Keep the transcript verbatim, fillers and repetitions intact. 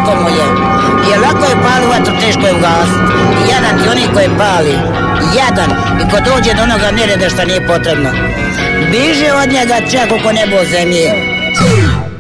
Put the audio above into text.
teško mu je. Jer lako je pali vatru, teško je ugasiti. Jadan ti oni koji pali. Jadan. I ko dođe do onoga nereda šta nije potrebno. Biže od njega čak oko nebo zemlje.